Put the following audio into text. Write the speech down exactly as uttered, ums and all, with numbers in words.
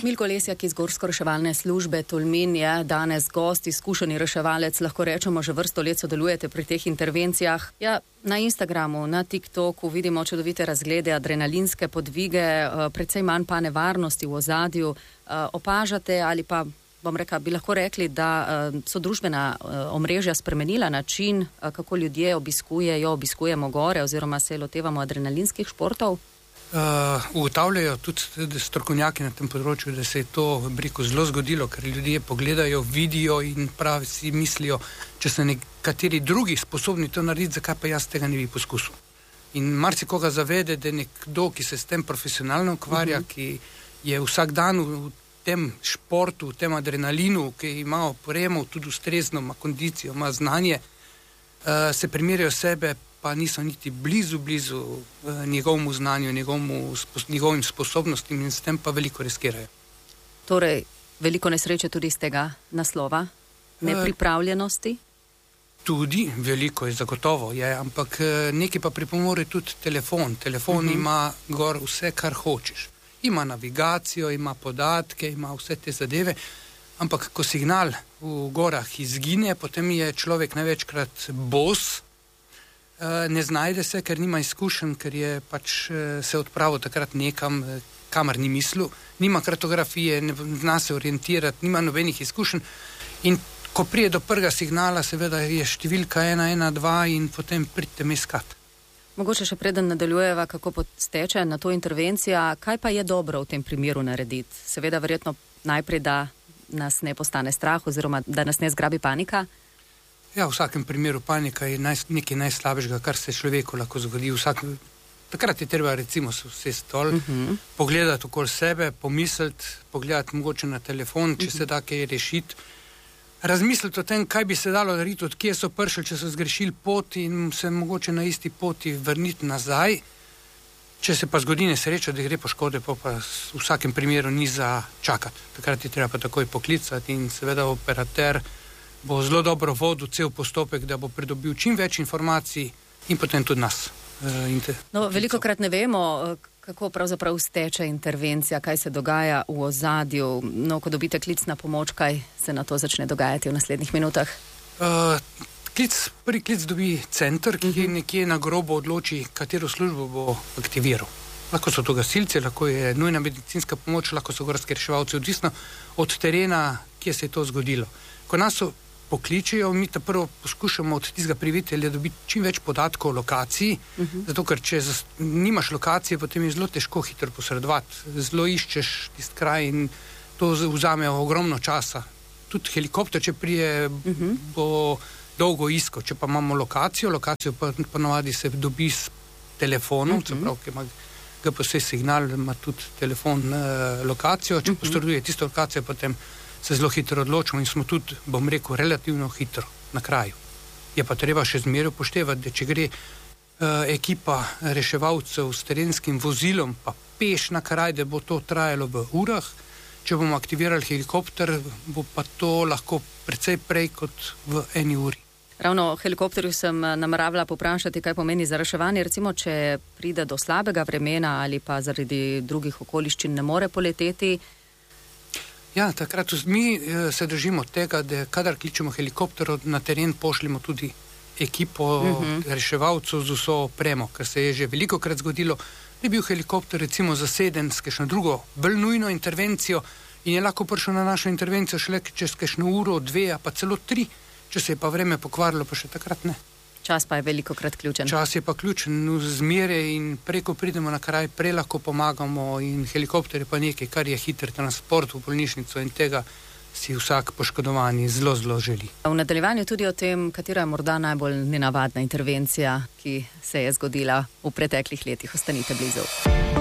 Milko Lesjak iz Gorsko-reševalne službe Tolmin je danes gost, izkušeni reševalec, lahko rečemo, že vrsto let sodelujete pri teh intervencijah. Ja, na Instagramu, na TikToku vidimo čudovite razglede, adrenalinske podvige, precej manj pa nevarnosti v ozadju. Opažate ali pa, bom rekla, bi lahko rekli, da so družbena omrežja spremenila način, kako ljudje obiskujejo, obiskujemo gore oziroma se lotevamo adrenalinskih športov? Uh, ugotavljajo tudi strokovnjaki na tem področju, da se je to briko zelo zgodilo, ker ljudje pogledajo, vidijo in pravi si mislijo, če so nekateri drugi sposobni to narediti, zakaj pa jaz tega ne bi poskusil. In marsikoga zavede, da je nekdo, ki se s tem profesionalno ukvarja, uh-huh. ki je vsak dan v tem športu, v tem adrenalinu, ki ima opremo, tudi ustrezno, ima kondicijo, ima znanje, uh, se primerjajo sebe, pa niso niti blizu, blizu uh, njegovemu znanju, njegovemu, spos, njegovim sposobnostim in s tem pa veliko riskirajo. Torej, veliko nesreče tudi iz tega naslova? Nepripravljenosti? Uh, tudi, veliko je zagotovo, je, ampak uh, nekaj pa pripomore tudi telefon. Telefon uh-huh. ima gor vse, kar hočeš. Ima navigacijo, ima podatke, ima vse te zadeve, ampak ko signal v gorah izgine, potem je človek največkrat bos, ne znajde se, ker nima izkušenj, ker je pač se odpravil takrat nekam, kamor ni mislil, nima kartografije, ne zna se orientirati, nima nobenih izkušenj in ko prije do prvega signala, seveda je številka ena ena dva in potem pridite me iskat. Mogoče še preden nadaljujeva, kako posteče na to intervencija, kaj pa je dobro v tem primeru narediti? Seveda verjetno najprej, da nas ne postane strah oziroma da nas ne zgrabi panika? Ja, v vsakem primeru panika je naj, nekaj najslabšega, kar se človeku lahko zgodi. Vsak, takrat je treba recimo se vse stol, uh-huh. pogledati okoli sebe, pomisliti, pogledati mogoče na telefon, če uh-huh. se da kaj rešiti, razmisliti o tem, kaj bi se dalo narediti, od kje so prišli, če so zgrešili pot in se mogoče na isti poti vrniti nazaj. Če se pa zgodi nesreča, da gre po škode, pa, pa v vsakem primeru ni za čakati. Takrat je treba pa takoj poklicati in seveda operater bo zelo dobro vodil cel postopek, da bo pridobil čim več informacij in potem tudi nas. No, velikokrat ne vemo, kako pravzaprav steče intervencija, kaj se dogaja v ozadju. No, ko dobite klic na pomoč, kaj se na to začne dogajati v naslednjih minutah? Uh, klic, prvi klic dobi center, ki uh-huh. nekje na grobo odloči, katero službo bo aktiviral. Lahko so to gasilci, lahko je nujna medicinska pomoč, lahko so gorski reševalci, odvisno od terena, kje se je to zgodilo. Ko nas so pokličejo, mi ta prvo poskušamo od tistega prijavitelja dobiti čim več podatkov o lokaciji, uh-huh. zato ker če zas, nimaš lokacije, potem je zelo težko hitro posredovati. Zelo iščeš tisti kraj in to vzame ogromno časa. Tudi helikopter, če prije, uh-huh. bo dolgo iskal. Če pa imamo lokacijo, lokacijo pa ponovadi se dobi s telefonom, uh-huh. se pravi, ki ima G P S signal, ima tudi telefon uh, lokacijo, če uh-huh. posreduje tisto lokacijo, potem se zelo hitro odločimo in smo tudi, bom rekel, relativno hitro na kraju. Je pa treba še zmeraj upoštevati, da če gre uh, ekipa reševalcev s terenskim vozilom pa peš na kraj, da bo to trajalo v urah, če bomo aktivirali helikopter, bo pa to lahko precej prej kot v eni uri. Ravno o helikopterju sem nameravala poprašati, kaj pomeni za reševanje, recimo, če pride do slabega vremena ali pa zaradi drugih okoliščin ne more poleteti. Ja, takrat mi eh, se držimo tega, da kadar kličemo helikopter, na teren pošljemo tudi ekipo uh-huh. reševalcev z vso opremo, ker se je že velikokrat zgodilo, da je bil helikopter recimo zaseden s kakšno drugo bolj nujno intervencijo in je lahko prišel na našo intervencijo šele čez kakšno uro, dve, pa celo tri, če se je pa vreme pokvarilo, pa še takrat ne. Čas pa je velikokrat ključen. Čas je pa ključen v zmere in preko pridemo na kraj, prej lahko pomagamo in helikopter je pa nekaj, kar je hiter transport v bolnišnico in tega si vsak poškodovani zelo, zelo želi. V nadaljevanju tudi o tem, katera je morda najbolj nenavadna intervencija, ki se je zgodila v preteklih letih. Ostanite blizu.